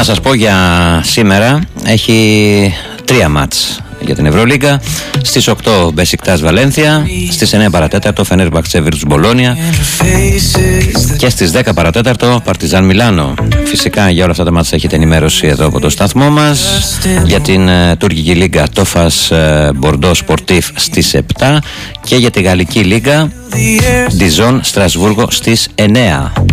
σας πω για σήμερα, έχει 3 μάτς για την Ευρωλίγκα. Στις 8 Μπεσικτάς Βαλένθια, στις 9 παρατέταρτο Φενέρμπαχτσε Βίρτους Μπολόνια και στις 10 παρατέταρτο Παρτιζάν Μιλάνο. Φυσικά για όλα αυτά τα μάτς έχετε ενημέρωση εδώ από το σταθμό μας. Για την τουρκική λίγκα Τόφας Μπορντό Σπορτίφ στις 7 και για τη γαλλική λίγκα Διζόν Στρασβούργο στις 9.